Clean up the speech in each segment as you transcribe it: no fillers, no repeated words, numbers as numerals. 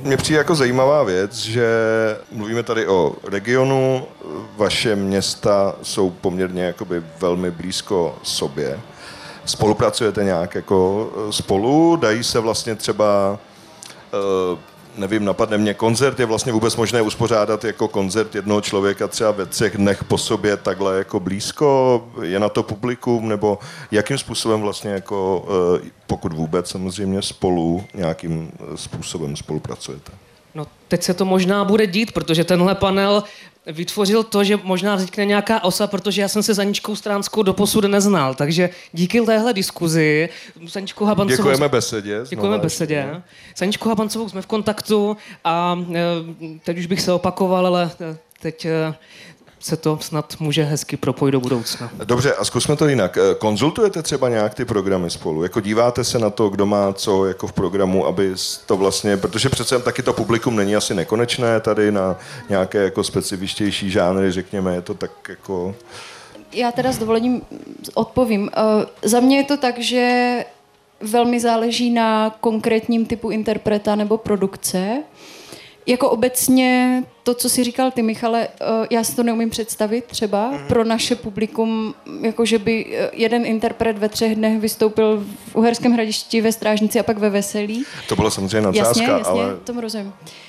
mně přijde jako zajímavá věc, že mluvíme tady o regionu, vaše města jsou poměrně jakoby velmi blízko sobě. Spolupracujete nějak jako spolu, dají se vlastně třeba, nevím, napadne mě, koncert je vlastně vůbec možné uspořádat jako koncert jednoho člověka třeba ve 3 dnech po sobě takhle jako blízko, je na to publikum, nebo jakým způsobem vlastně jako, pokud vůbec samozřejmě spolu nějakým způsobem spolupracujete? No, teď se to možná bude dít, protože tenhle panel vytvořil to, že možná vznikne nějaká osa, protože já jsem se s Aničkou Stránskou doposud neznal, takže díky téhle diskuzi s Aničkou Habancovou... Děkujeme Besedě. Děkujeme Besedě. S Aničkou Habancovou jsme v kontaktu a teď už bych se opakoval, ale teď se to snad může hezky propojit do budoucna. Dobře, a zkusme to jinak. Konzultujete třeba nějak ty programy spolu? Jako díváte se na to, kdo má co jako v programu, aby to vlastně, protože přece taky to publikum není asi nekonečné tady na nějaké jako specifičtější žánry, řekněme, je to tak jako... Já teda s dovolením odpovím. Za mě je to tak, že velmi záleží na konkrétním typu interpreta nebo produkce. Jako obecně to, co jsi říkal ty, Michale, já si to neumím představit třeba pro naše publikum, jako že by jeden interpret ve 3 dnech vystoupil v Uherském Hradišti, ve Strážnici a pak ve Veselí. To bylo samozřejmě nadsázka, jasně, ale... tomu rozumím.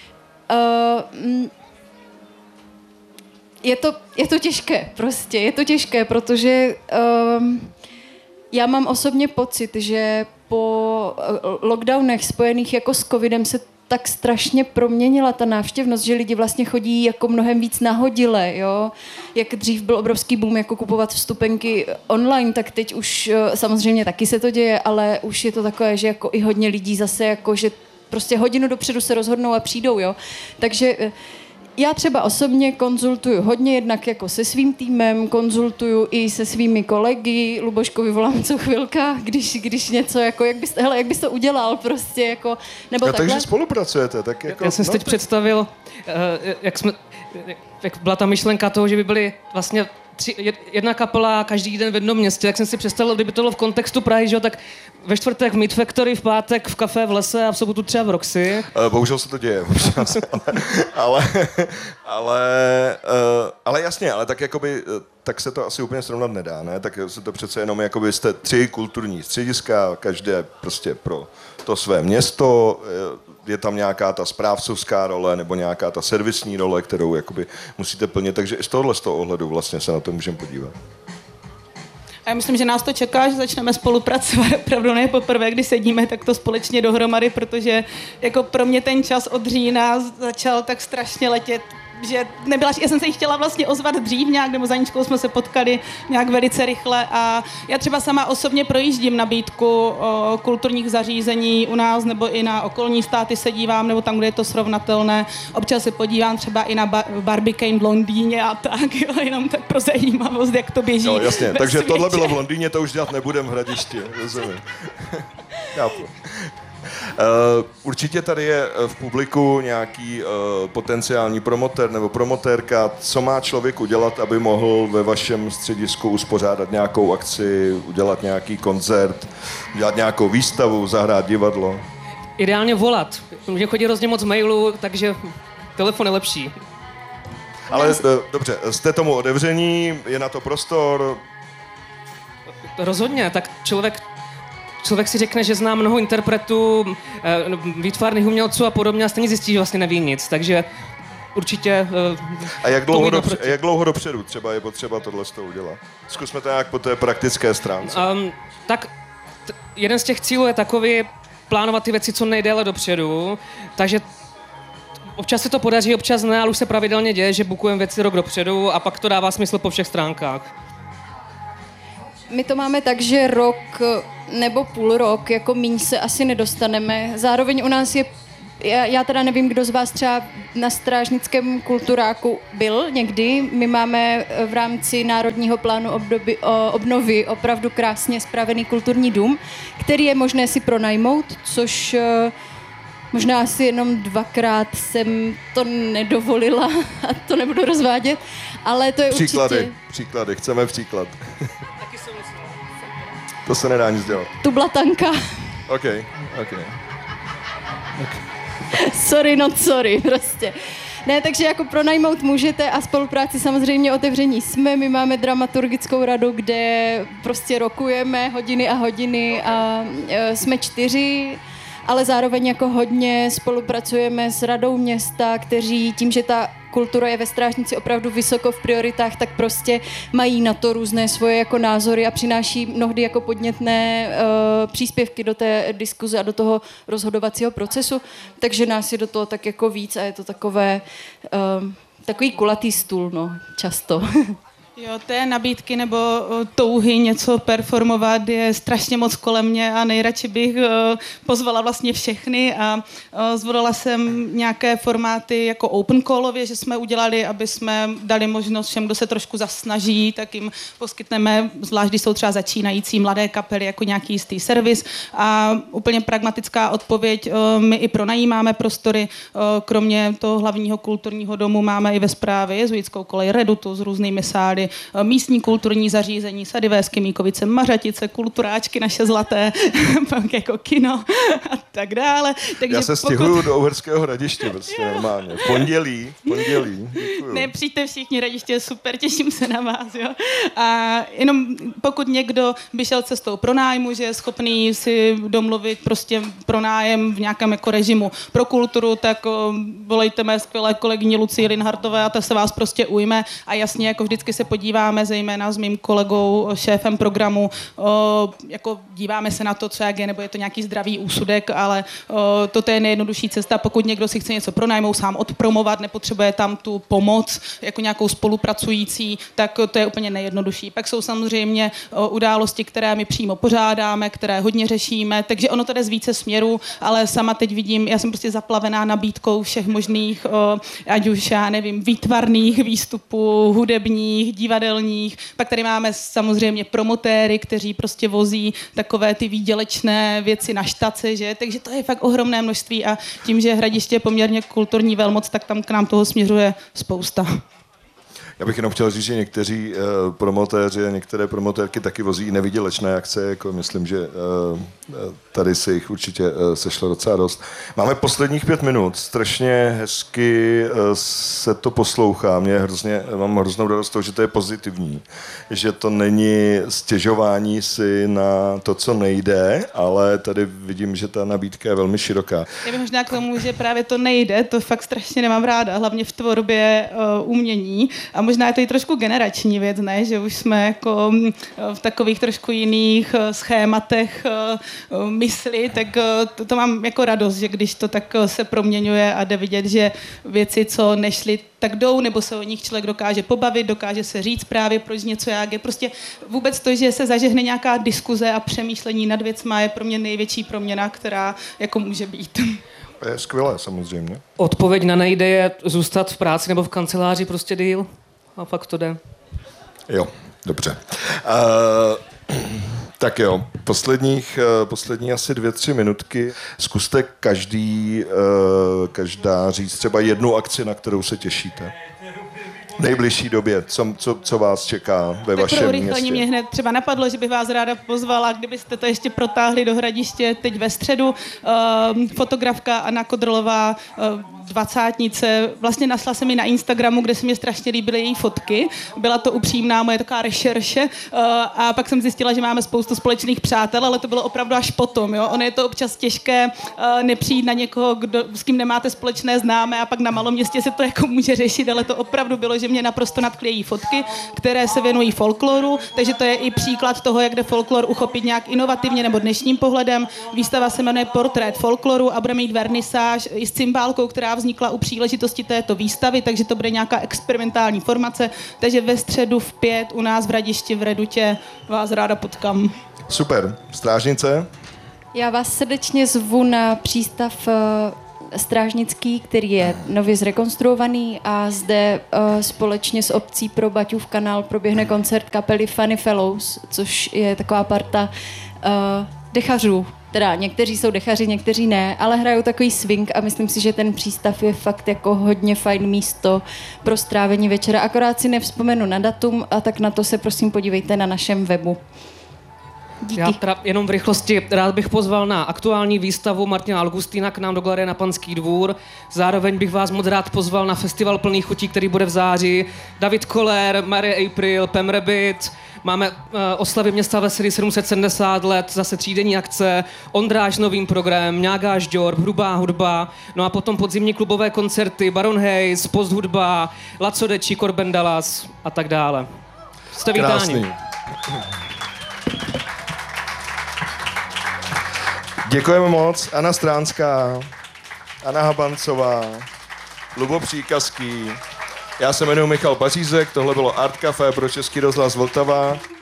Je to těžké, prostě. Je to těžké, protože já mám osobně pocit, že po lockdownech spojených jako s covidem se tak strašně proměnila ta návštěvnost, že lidi vlastně chodí jako mnohem víc nahodile, jo. Jak dřív byl obrovský boom jako kupovat vstupenky online, tak teď už samozřejmě taky se to děje, ale už je to takové, že jako i hodně lidí zase jako, že prostě hodinu dopředu se rozhodnou a přijdou, jo. Takže já třeba osobně konzultuju hodně jednak jako se svým týmem, konzultuju i se svými kolegy, Luboškovi volám co chvilka, když něco jako, jak bys to udělal prostě jako, nebo takhle. Takže spolupracujete, tak jako... Já jsem si teď představil, jak byla ta myšlenka toho, že by byly vlastně jedna kapela každý den v jednom městě, tak jsem si představil, kdyby to bylo v kontextu Prahy, že jo, tak ve čtvrtek v Meat Factory, v pátek v Café v Lese a v sobotu třeba v Roxy. Bohužel se to děje, ale jasně, ale tak jakoby, tak se to asi úplně srovnat nedá, ne? Tak se to přece jenom jakoby jste 3 kulturní střediska, každé prostě pro to své město, je tam nějaká ta správcovská role nebo nějaká ta servisní role, kterou jakoby musíte plnit, takže z toho ohledu vlastně se na to můžeme podívat. A já myslím, že nás to čeká, že začneme spolupracovat opravdu ne poprvé, kdy sedíme takto společně dohromady, protože jako pro mě ten čas od října začal tak strašně letět, že nebyla, já jsem se jí chtěla vlastně ozvat dřív nějak, nebo za Aničkou jsme se potkali nějak velice rychle a já třeba sama osobně projíždím nabídku kulturních zařízení u nás, nebo i na okolní státy se dívám, nebo tam, kde je to srovnatelné. Občas se podívám třeba i na Barbicane v Londýně a tak, jo, jenom tak pro zajímavost, jak to běží. No, jasně, takže světě. Tohle bylo v Londýně, to už dělat nebudem v Hradišti, rozumím. Určitě tady je v publiku nějaký potenciální promotér nebo promotérka. Co má člověk udělat, aby mohl ve vašem středisku uspořádat nějakou akci, udělat nějaký koncert, udělat nějakou výstavu, zahrát divadlo? Ideálně volat. Mně chodí hrozně moc mailů, takže telefon je lepší. Ale dobře, jste tomu otevření, je na to prostor? Rozhodně, tak člověk si řekne, že zná mnoho interpretů, výtvarných umělců a podobně a stejně zjistí, že vlastně neví nic, takže určitě... A jak dlouho dopředu třeba je potřeba tohle z toho udělat? Zkusme to nějak po té praktické stránce. Jeden z těch cílů je takový plánovat ty věci co nejdéle dopředu, takže občas se to podaří, občas ne, ale už se pravidelně děje, že bukujeme věci rok dopředu a pak to dává smysl po všech stránkách. My to máme tak, že rok nebo půl rok, jako míň se asi nedostaneme. Zároveň u nás je, já teda nevím, kdo z vás třeba na Strážnickém kulturáku byl někdy. My máme v rámci Národního plánu obnovy opravdu krásně spravený kulturní dům, který je možné si pronajmout, což možná asi jenom 2krát jsem to nedovolila a to nebudu rozvádět, ale to je určitě... Příklady, chceme příklad. To se nedá nic dělat. Tu blatanka. OK. Sorry, not sorry, prostě. Ne, takže jako pronajmout můžete a spolupráci samozřejmě otevření jsme. My máme dramaturgickou radu, kde prostě rokujeme hodiny a hodiny a jsme 4, ale zároveň jako hodně spolupracujeme s radou města, kteří tím, že ta kultura je ve Strážnici opravdu vysoko v prioritách, tak prostě mají na to různé svoje jako názory a přináší mnohdy jako podnětné příspěvky do té diskuze a do toho rozhodovacího procesu. Takže nás je do toho tak jako víc a je to takové, takový kulatý stůl, no, často. Jo, té nabídky nebo touhy něco performovat je strašně moc kolem mě a nejradši bych pozvala vlastně všechny a zvolila jsem nějaké formáty jako open callově, že jsme udělali, aby jsme dali možnost všem, kdo se trošku zasnaží, tak jim poskytneme, zvlášť když jsou třeba začínající mladé kapely, jako nějaký jistý servis a úplně pragmatická odpověď, my i pronajímáme prostory, kromě toho hlavního kulturního domu máme i ve správě jezuitskou kolej Redutu s různými sály, místní kulturní zařízení, Sady Vésky, Míkovice, Mařatice, kulturáčky naše zlaté, pak jako kino a tak dále. Takže já se stěhuju do Uherského Hradiště, prostě normálně. V pondělí, děkuju. Ne, přijďte všichni, Hradiště je super, těším se na vás, jo. A jenom pokud někdo by šel cestou pronájmu, že je schopný si domluvit prostě pronájem v nějakém jako režimu pro kulturu, tak volejte mé skvělé kolegyni Lucii Linhartové a ta se vás prostě ujme a jasně, jako vždycky se podíváme, zejména s mým kolegou, šéfem programu, jako díváme se na to, co jak je, nebo je to nějaký zdravý úsudek, ale toto je nejjednodušší cesta, pokud někdo si chce něco pronajmout, sám odpromovat, nepotřebuje tam tu pomoc, jako nějakou spolupracující, tak to je úplně nejjednodušší. Pak jsou samozřejmě události, které my přímo pořádáme, které hodně řešíme, takže ono to jde z více směrů, ale sama teď vidím, já jsem prostě zaplavená nabídkou všech možných, ať už já nevím, výtvarných výstupů, hudebních, divadelních. Pak tady máme samozřejmě promotéry, kteří prostě vozí takové ty výdělečné věci na štace, že? Takže to je fakt ohromné množství a tím, že Hradiště je poměrně kulturní velmoc, tak tam k nám toho směřuje spousta. Já bych jenom chtěl říct, že někteří promotéři a některé promotérky taky vozí nevýdělečné akce, jako myslím, že tady se jich určitě sešlo docela dost. Máme posledních 5 minut, strašně hezky se to poslouchá, mám hroznou radost toho, že to je pozitivní, že to není stěžování si na to, co nejde, ale tady vidím, že ta nabídka je velmi široká. Já bych možná k tomu, že právě to nejde, to fakt strašně nemám ráda, hlavně v tvorbě umění. A možná je to i trošku generační věc, ne? Že už jsme jako v takových trošku jiných schématech mysli, tak to mám jako radost, že když to tak se proměňuje a jde vidět, že věci, co nešly, tak jdou, nebo se o nich člověk dokáže pobavit, dokáže se říct právě, proč něco jak je. Prostě vůbec to, že se zažehne nějaká diskuze a přemýšlení nad věcma, je pro mě největší proměna, která jako může být. Je skvělé, samozřejmě. Odpověď na nejde je zůstat v práci nebo v kanceláři prostě díl. A fakt to jde. Jo, dobře. Tak jo, poslední asi 2-3 minutky. Zkuste každá říct třeba jednu akci, na kterou se těšíte. V nejbližší době, co vás čeká ve vašem městě? Mě hned třeba napadlo, že bych vás ráda pozvala, kdybyste to ještě protáhli do Hradiště teď ve středu. Fotografka Anna Kodrolová, 20. Vlastně našla se mi na Instagramu, kde se mi strašně líbily její fotky. Byla to upřímná moje taková rešerše a pak jsem zjistila, že máme spoustu společných přátel, ale to bylo opravdu až potom. Jo? Ono je to občas těžké nepřijít na někoho, s kým nemáte společné známé a pak na malom městě se to jako může řešit, ale to opravdu bylo, že mě naprosto nadchly její fotky, které se věnují folkloru, takže to je i příklad toho, jak jde folklor uchopit nějak inovativně nebo dnešním pohledem. Výstava se jmenuje Portrét folkloru a bude mít vernisáž i s cymbálkou, která vznikla u příležitosti této výstavy, takže to bude nějaká experimentální formace, takže ve středu v 5 u nás v Hradišti v Redutě vás ráda potkám. Super. Strážnice? Já vás srdečně zvu na přístav Strážnický, který je nově zrekonstruovaný a zde společně s obcí pro Baťův kanál proběhne koncert kapely Funny Fellows, což je taková parta dechařů. Teda někteří jsou dechaři, někteří ne, ale hrajou takový swing a myslím si, že ten přístav je fakt jako hodně fajn místo pro strávení večera. Akorát si nevzpomenu na datum a tak na to se prosím podívejte na našem webu. Díky. Já teda jenom v rychlosti rád bych pozval na aktuální výstavu Martina Augustína k nám do galerie na Panský dvůr. Zároveň bych vás moc rád pozval na festival plných chutí, který bude v září. David Koller, Mary April, Pam Rabbit. Máme oslavy města Veselí 770 let, zase třídenní akce, Ondráš s novým programem,Ňágáš Džorb, Hrubá hudba, no a potom podzimní klubové koncerty, Baron Hayes, Post hudba, Laco Deči, Corben Dallas a tak dále. Jste vítáni. Krásný. Děkujeme moc. Anna Stránská, Anna Habancová, Lubo Příkazký. Já se jmenuji Michal Pařízek, tohle bylo Art Café pro Český rozhlas Vltava.